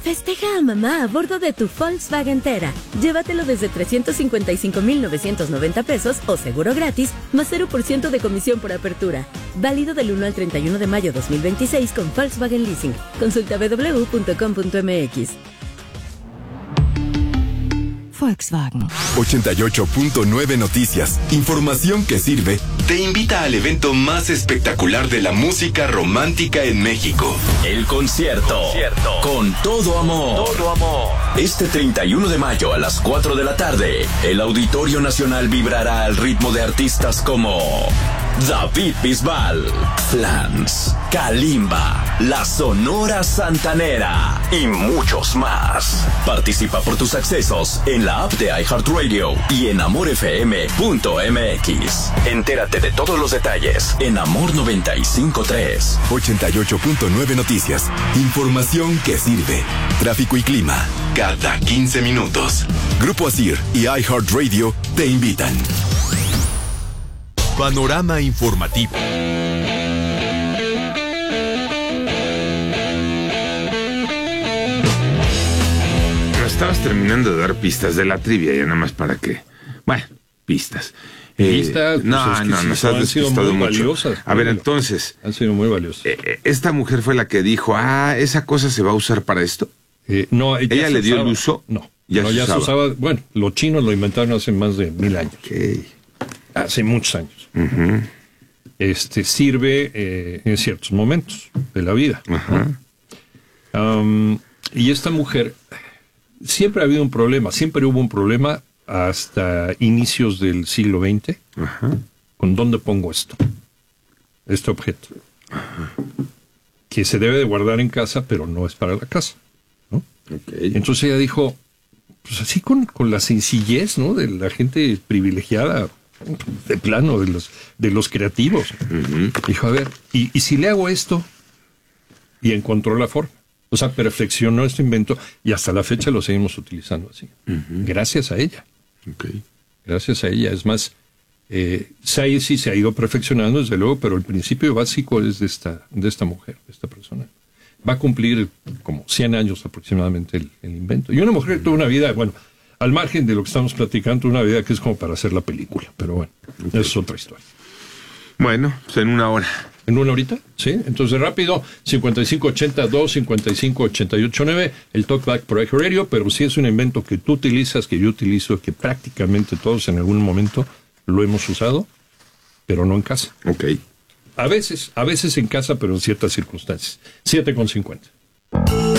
Festeja a mamá a bordo de tu Volkswagen Tera. Llévatelo desde 355,990 pesos o seguro gratis, más 0% de comisión por apertura. Válido del 1 al 31 de mayo 2026 con Volkswagen Leasing. Consulta www.com.mx. Volkswagen. 88.9 Noticias. Información que sirve. Te invita al evento más espectacular de la música romántica en México. El concierto. Con todo amor. Este 31 de mayo a las 4 de la tarde, el Auditorio Nacional vibrará al ritmo de artistas como David Bisbal, Flans, Kalimba, La Sonora Santanera y muchos más. Participa por tus accesos en la app de iHeartRadio y en amorfm.mx. Entérate de todos los detalles en Amor 95.3. 88.9 Noticias. Información que sirve. Tráfico y clima. Cada 15 minutos. Grupo ASIR y iHeartRadio te invitan. Panorama informativo. Estabas terminando de dar pistas de la trivia, ya nada más para que... Bueno, pistas. Pistas, no, nos has despistado mucho. Valiosas, a ver, entonces... Han sido muy valiosas. ¿Esta mujer fue la que dijo, esa cosa se va a usar para esto? No, ¿Ella le dio el uso? No, ya se usaba. Bueno, los chinos lo inventaron hace más de 1000 años. Okay. Hace muchos años. Uh-huh. Sirve en ciertos momentos de la vida. Uh-huh. Y esta mujer, siempre ha habido un problema, siempre hubo un problema hasta inicios del siglo XX, uh-huh, con dónde pongo este objeto, uh-huh, que se debe de guardar en casa, pero no es para la casa, ¿no? Okay. Entonces ella dijo, pues así con la sencillez, ¿no?, de la gente privilegiada, de plano, de los creativos. Uh-huh. Dijo, a ver, ¿y si le hago esto? Y encontró la forma. O sea, perfeccionó este invento y hasta la fecha lo seguimos utilizando así. Uh-huh. Gracias a ella. Okay. Gracias a ella. Es más, sí se ha ido perfeccionando, desde luego, pero el principio básico es de esta mujer, de esta persona. Va a cumplir como 100 años aproximadamente el invento. Y una mujer que tuvo una vida, bueno, al margen de lo que estamos platicando, una vida que es como para hacer la película. Pero bueno, okay, esa es otra historia. Bueno, pues en una hora. ¿En una horita? Sí. Entonces, rápido, 5582-5588-9, el Talkback por iHeartRadio, pero si es un invento que tú utilizas, que yo utilizo, que prácticamente todos en algún momento lo hemos usado, pero no en casa. Ok. A veces en casa, pero en ciertas circunstancias. 7:50.